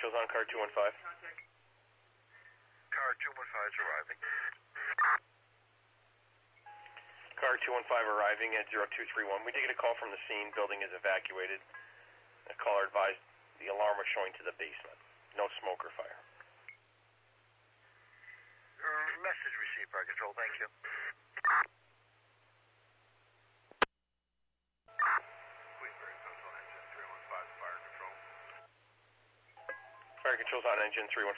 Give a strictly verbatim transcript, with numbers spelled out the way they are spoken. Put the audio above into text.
Control's on car two one five. Car two one five is arriving. Car two one five arriving at zero two three one. We did get a call from the scene. Building is evacuated. The caller advised the alarm was showing to the basement. No smoke or fire. Uh, message received, Fire Control. Thank you. Queensbury Central Engine three one five, Fire Control. Fire Control's on engine three one five.